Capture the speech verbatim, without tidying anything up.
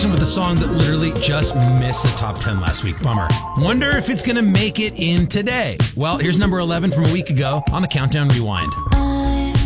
Anderson with a song that literally just missed the top ten last week. Bummer. Wonder if it's going to make it in today. Well, here's number eleven from a week ago on the Countdown Rewind.